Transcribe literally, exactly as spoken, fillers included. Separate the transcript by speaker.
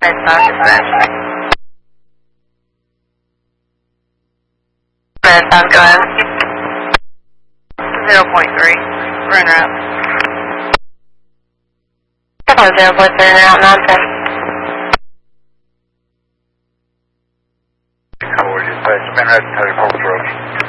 Speaker 1: dispatch. Sounds go ahead. zero point three. Run route. zero point three route, nonsense.
Speaker 2: How are you? Dispatch, Manhattan, thirty-four Road.